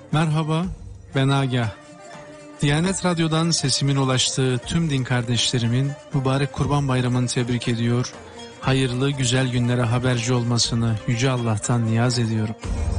Merhaba, ben Agah. Diyanet Radyo'dan sesimin ulaştığı tüm din kardeşlerimin mübarek Kurban Bayramı'nı tebrik ediyor, hayırlı güzel günlere haberci olmasını Yüce Allah'tan niyaz ediyorum.